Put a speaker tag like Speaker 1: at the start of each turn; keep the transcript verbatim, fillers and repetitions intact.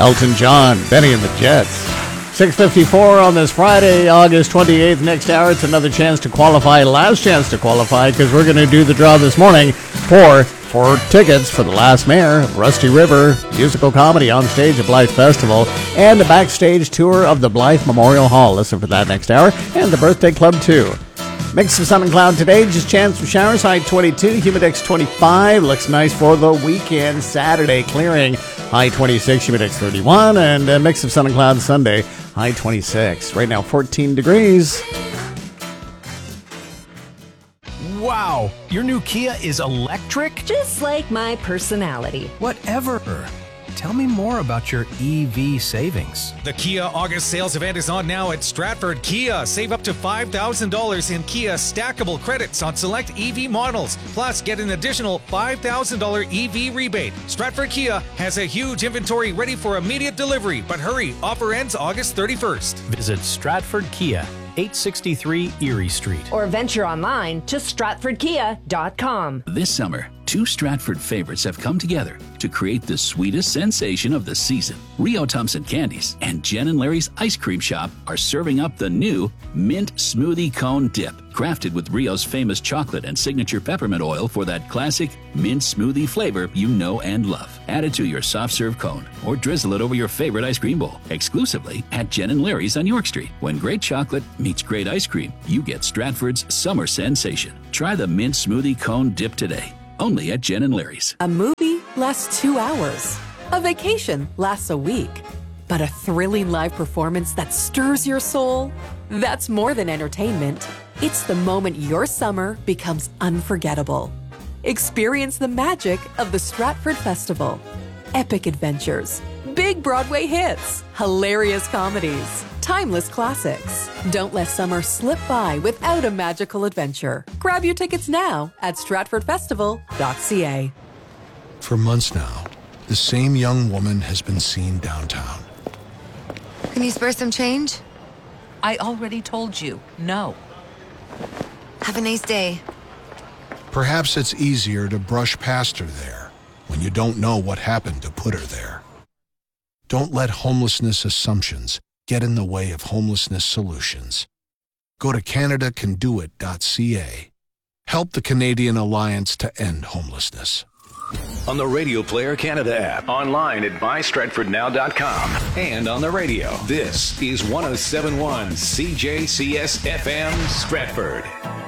Speaker 1: Elton John, Benny and the Jets. six fifty-four on this Friday, August twenty-eighth. Next hour, it's another chance to qualify, last chance to qualify, because we're going to do the draw this morning for four tickets for The Last Mayor of Rusty River, musical comedy on stage at Blythe Festival, and a backstage tour of the Blythe Memorial Hall. Listen for that next hour, and the Birthday Club, too. Mix of sun and cloud today, just chance for showers, high twenty-two, humidex twenty-five. Looks nice for the weekend. Saturday, clearing, high twenty-six, humidex thirty-one. And a mix of sun and cloud Sunday, high twenty-six. Right now, fourteen degrees.
Speaker 2: Wow, your new Kia is electric?
Speaker 3: Just like my personality.
Speaker 2: Whatever. Tell me more about your E V savings.
Speaker 4: The Kia August sales event is on now at Stratford Kia. Save up to five thousand dollars in Kia stackable credits on select E V models. Plus, get an additional five thousand dollars E V rebate. Stratford Kia has a huge inventory ready for immediate delivery. But hurry, offer ends August thirty-first.
Speaker 2: Visit Stratford Kia, eight sixty-three Erie Street.
Speaker 3: Or venture online to stratford kia dot com.
Speaker 5: This summer, two Stratford favorites have come together to create the sweetest sensation of the season. Rio Thompson Candies and Jen and Larry's Ice Cream Shop are serving up the new Mint Smoothie Cone Dip, crafted with Rio's famous chocolate and signature peppermint oil for that classic mint smoothie flavor you know and love. Add it to your soft serve cone or drizzle it over your favorite ice cream bowl, exclusively at Jen and Larry's on York Street. When great chocolate meets great ice cream, you get Stratford's summer sensation. Try the Mint Smoothie Cone Dip today. Only at Jen and Larry's.
Speaker 6: A movie lasts two hours. A vacation lasts a week. But a thrilling live performance that stirs your soul? That's more than entertainment. It's the moment your summer becomes unforgettable. Experience the magic of the Stratford Festival. Epic adventures, big Broadway hits, hilarious comedies, timeless classics. Don't let summer slip by without a magical adventure. Grab your tickets now at stratford festival dot c a.
Speaker 7: For months now, the same young woman has been seen downtown.
Speaker 8: Can you spare some change?
Speaker 9: I already told you, no.
Speaker 8: Have a nice day.
Speaker 7: Perhaps it's easier to brush past her there when you don't know what happened to put her there. Don't let homelessness assumptions get in the way of homelessness solutions. Go to canada can do it dot c a. Help the Canadian Alliance to End Homelessness.
Speaker 10: On the Radio Player Canada app, online at buy stratford now dot com, and on the radio. This is one oh seven point one C J C S F M Stratford.